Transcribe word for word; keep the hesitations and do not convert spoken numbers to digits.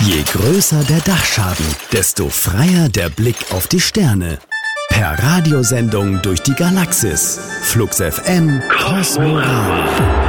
Je größer der Dachschaden, desto freier der Blick auf die Sterne. Per Radiosendung durch die Galaxis. Flux F M Cosmorama.